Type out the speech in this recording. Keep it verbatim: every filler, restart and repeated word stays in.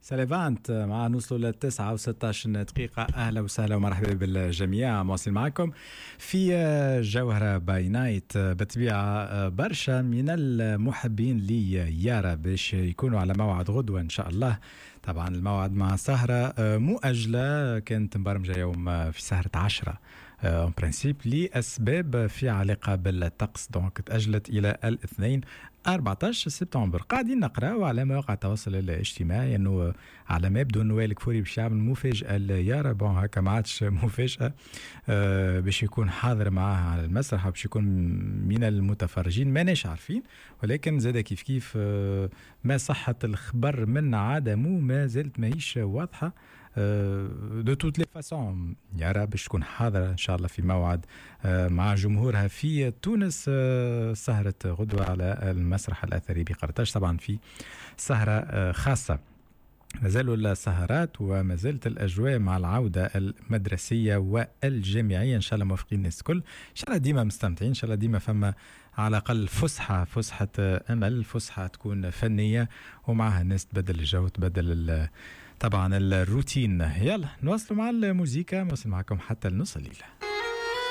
ساليفانت مع نوصلوا للتسعة وستاش دقيقة. أهلا وسهلا ومرحبا بالجميع. مواصل معكم في جوهرة باي نايت. بالطبيعة برشا من المحبين لي يارا باش يكونوا على موعد غدوة إن شاء الله. طبعا الموعد مع سهرة مؤجلة كانت مبرمجة يوم في سهرة عشرة اون برانسيب لأسباب في علاقة بالطقس، دونك تأجلت إلى الاثنين أربعة عشر سبتمبر. قاعدين نقراو على مواقع التواصل الاجتماعي انه على ما يبدو انه الكفوري باش يعمل مفاجأة ليارا. بون هكا ما عادش مفاجأة، أه باش يكون حاضر معاها على المسرح، باش يكون من المتفرجين ماناش عارفين، ولكن زاد كيف كيف أه ما صحة الخبر من عدمه ما زالت ماهيش واضحة. دو توت لي فاسون يارا باش تكون حاضرة إن شاء الله في موعد مع جمهورها في تونس، سهرة غدوة على المسرح الأثري بقرطاج، طبعا في سهرة خاصة. ما زالوا السهرات وما زالت الأجواء مع العودة المدرسية والجامعية، إن شاء الله موفقين الناس الكل، إن شاء الله ديما مستمتعين، إن شاء الله ديما فما على الأقل فسحة فسحة أمل، فسحة تكون فنية ومعها الناس تبدل الجو، تبدل طبعا الروتين. يلا نواصلوا مع الموسيقى، نواصل معكم حتى النص الليلة.